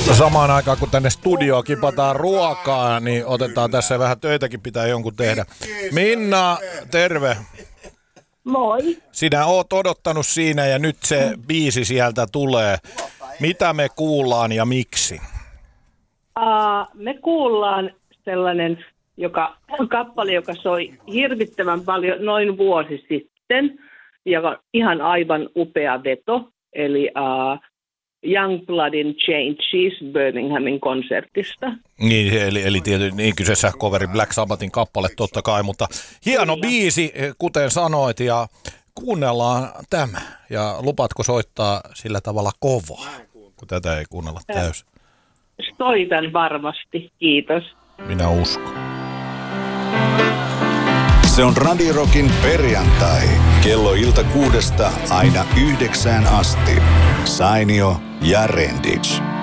Samaan aikaan, kun tänne studioon kipataan ruokaa, niin otetaan tässä vähän töitäkin, pitää jonkun tehdä. Minna, terve. Moi. Sinä oot odottanut siinä ja nyt se biisi sieltä tulee. Mitä me kuullaan ja miksi? Me kuullaan sellainen kappale, joka soi hirvittävän paljon noin vuosi sitten. Ja ihan aivan upea veto. Eli Youngbloodin Changes Birminghamin konsertista. Niin, eli tietysti niin kyseessä coveri Black Sabbathin kappale totta kai, mutta hieno biisi, kuten sanoit, ja kuunnellaan tämä. Ja lupaatko soittaa sillä tavalla kovaa, kun tätä ei kuunnella täysin? Soitan varmasti, kiitos. Minä uskon. Se on Radio Rockin perjantai. Kello 6 aina 9 asti. Sainio ja Renditch.